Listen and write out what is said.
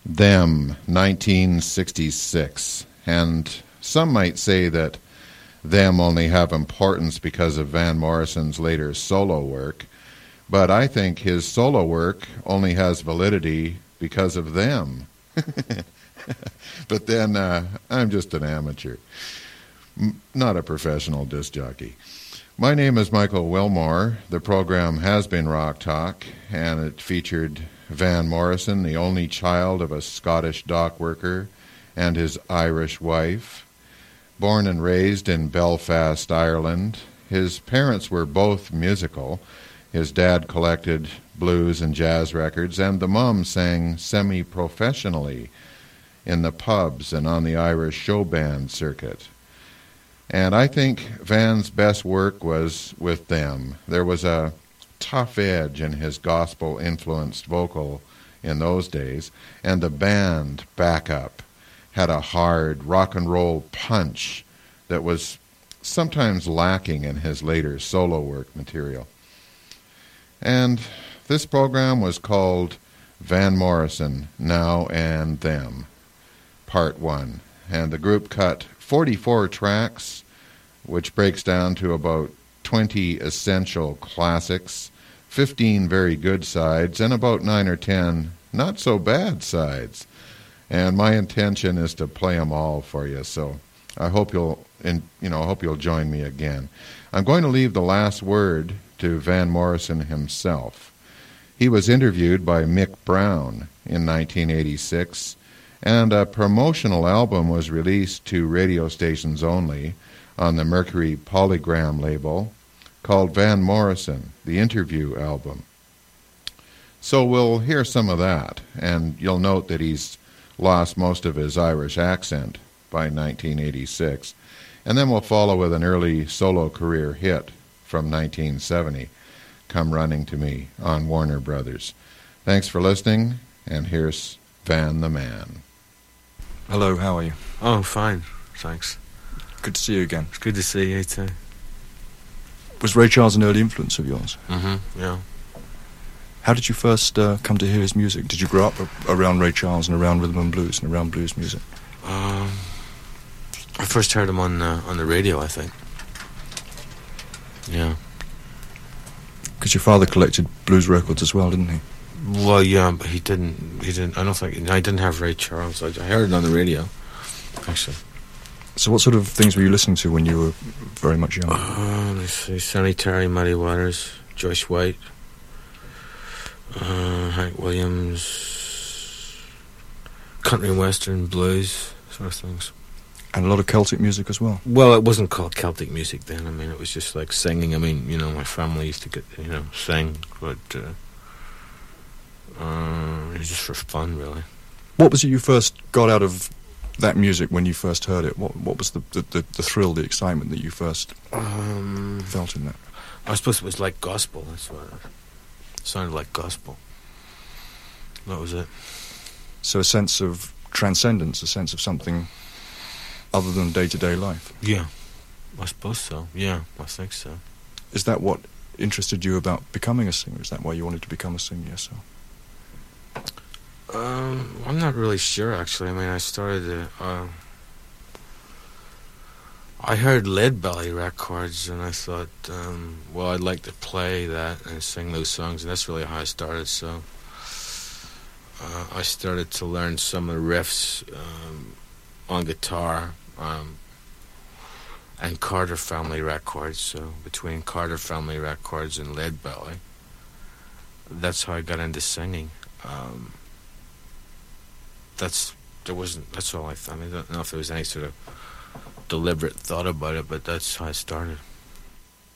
Them, 1966. And some might say that them only have importance because of Van Morrison's later solo work, but I think his solo work only has validity because of them. But then I'm just an amateur, not a professional disc jockey. My name is Michael Wilmore. The program has been Rock Talk, and it featured Van Morrison, the only child of a Scottish dock worker and his Irish wife. Born and raised in Belfast, Ireland, his parents were both musical. His dad collected blues and jazz records, and the mom sang semi-professionally in the pubs and on the Irish show band circuit. And I think Van's best work was with them. There was a tough edge in his gospel-influenced vocal in those days, and the band backup had a hard rock and roll punch that was sometimes lacking in his later solo work material. And this program was called Van Morrison, Now and Them, Part 1. And the group cut 44 tracks, which breaks down to about 20 essential classics, 15 very good sides, and about 9 or 10 not so bad sides. And my intention is to play them all for you, so I hope you'll join me again. I'm going to leave the last word to Van Morrison himself. He was interviewed by Mick Brown in 1986, and a promotional album was released to radio stations only on the Mercury Polygram label called Van Morrison, the Interview Album. So we'll hear some of that, and you'll note that he's lost most of his Irish accent by 1986. And then we'll follow with an early solo career hit from 1970, Come Running to Me on Warner Brothers. Thanks for listening, and here's Van the Man. Hello, how are you? Oh, I'm fine, thanks. Good to see you again. It's good to see you too. Was Ray Charles an early influence of yours? Mm-hmm, yeah. How did you first come to hear his music? Did you grow up around Ray Charles and around rhythm and blues and around blues music? I first heard him on the radio, I think. Yeah. Because your father collected blues records as well, didn't he? Well, yeah, but he didn't. I don't think I didn't have Ray Charles. I heard it on the radio, actually. So, what sort of things were you listening to when you were very much young? Let's see, Sonny Terry, Muddy Waters, Joyce White, Hank Williams, country and western, blues, sort of things. And a lot of Celtic music as well? Well, it wasn't called Celtic music then. I mean, it was just like singing. I mean, my family used to sing, but it was just for fun, really. What was it you first got out of that music when you first heard it? What was the thrill, the excitement that you first felt in that? I suppose it was like gospel. That's what it sounded like, gospel. That was it. So a sense of transcendence, a sense of something other than day-to-day life? Yeah, I suppose so. Yeah, I think so. Is that what interested you about becoming a singer? Is that why you wanted to become a singer yourself? I'm not really sure, actually. I mean, I started I heard Leadbelly records, and I thought, I'd like to play that and sing those songs, and that's really how I started. So I started to learn some of the riffs on guitar, and Carter Family Records. So between Carter Family Records and Leadbelly, that's how I got into singing. That's all I thought. I mean, I don't know if there was any sort of deliberate thought about it, but that's how I started.